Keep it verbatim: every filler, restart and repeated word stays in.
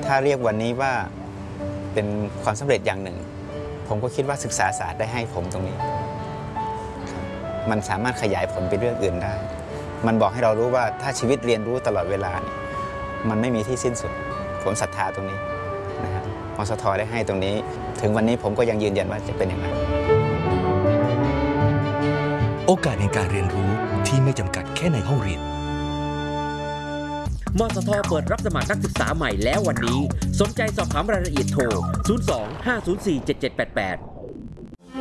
ถ้าเรียกวันนี้ว่าเป็นความสำเร็จอย่างหนึ่งผมก็คิดว่าศึกษาศาสตร์ได้ให้ผมตรงนี้มันสามารถขยายผลไปเรื่องอื่นได้มันบอกให้เรารู้ว่าถ้าชีวิตเรียนรู้ตลอดเวลาเนี่ยมันไม่มีที่สิ้นสุดผมศรัทธาตรงนี้นะครับมสทได้ให้ตรงนี้ถึงวันนี้ผมก็ยังยืนยันว่าจะเป็นอย่างนั้นโอกาสในการเรียนรู้ที่ไม่จำกัดแค่ในห้องเรียนมสทเปิดรับสมัครนักศึกษาใหม่แล้ววันนี้สนใจสอบถามรายละเอียดโทร ศูนย์ สอง ห้า ศูนย์ สี่ เจ็ด เจ็ด แปด แปด